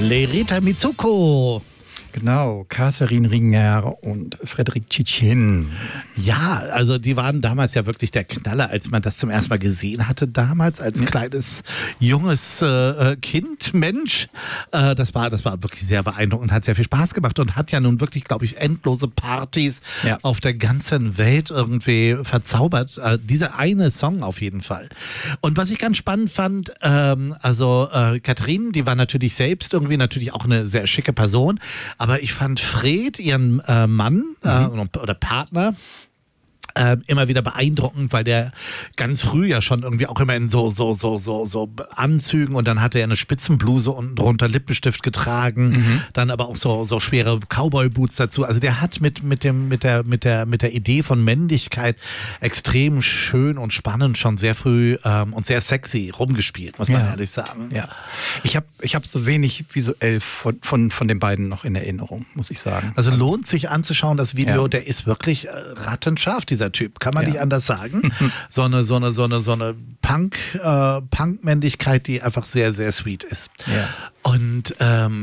Lerita Mitsuko. Genau, Catherine Ringer und Frederik Tschitschin. Ja, also die waren damals ja wirklich der Knaller, als man das zum ersten Mal gesehen hatte, damals als kleines, junges Kind, Mensch. Das war wirklich sehr beeindruckend, hat sehr viel Spaß gemacht und hat ja nun wirklich, glaube ich, endlose Partys auf der ganzen Welt irgendwie verzaubert. Dieser eine Song auf jeden Fall. Und was ich ganz spannend fand, Catherine, die war natürlich selbst irgendwie natürlich auch eine sehr schicke Person, aber ich fand Fred, ihren Mann oder Partner, immer wieder beeindruckend, weil der ganz früh ja schon irgendwie auch immer in so Anzügen und dann hatte er eine Spitzenbluse und drunter Lippenstift getragen, dann aber auch so schwere Cowboy-Boots dazu. Also der hat mit der Idee von Männlichkeit extrem schön und spannend schon sehr früh und sehr sexy rumgespielt, muss man ehrlich sagen. Ja. Ich hab so wenig visuell von den beiden noch in Erinnerung, muss ich sagen. Also lohnt sich anzuschauen, das Video, der ist wirklich rattenscharf, dieser Typ, kann man nicht anders sagen. So eine Punk-Männlichkeit, die einfach sehr, sehr sweet ist. Ja. Und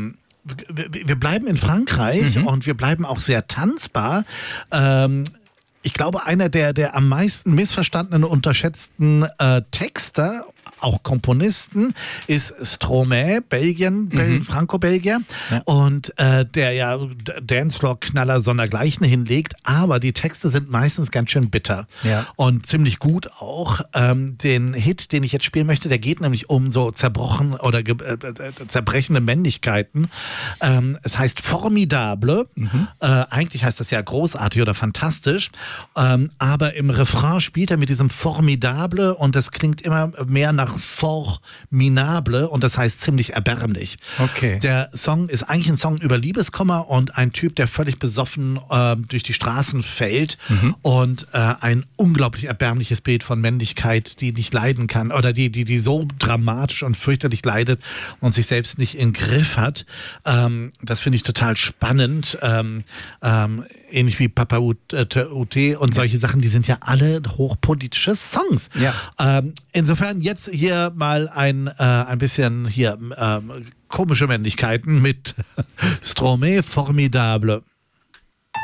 wir bleiben in Frankreich und wir bleiben auch sehr tanzbar. Ich glaube, einer der am meisten missverstandenen und unterschätzten Texter, auch Komponisten, ist Stromae, Belgien, Franco-Belgier, und der ja Dancefloor-Knaller sondergleichen hinlegt, aber die Texte sind meistens ganz schön bitter und ziemlich gut auch. Den Hit, den ich jetzt spielen möchte, der geht nämlich um so zerbrochen oder zerbrechende Männlichkeiten. Es heißt Formidable, eigentlich heißt das ja großartig oder fantastisch, aber im Refrain spielt er mit diesem Formidable und das klingt immer mehr nach Formidable und das heißt ziemlich erbärmlich. Okay. Der Song ist eigentlich ein Song über Liebeskummer und ein Typ, der völlig besoffen durch die Straßen fällt und ein unglaublich erbärmliches Bild von Männlichkeit, die nicht leiden kann oder die so dramatisch und fürchterlich leidet und sich selbst nicht in Griff hat. Das finde ich total spannend. Ähnlich wie Papa Ute und solche Sachen, die sind ja alle hochpolitische Songs. Ja. Insofern jetzt hier mal ein bisschen komische Männlichkeiten mit Stromae, Formidable.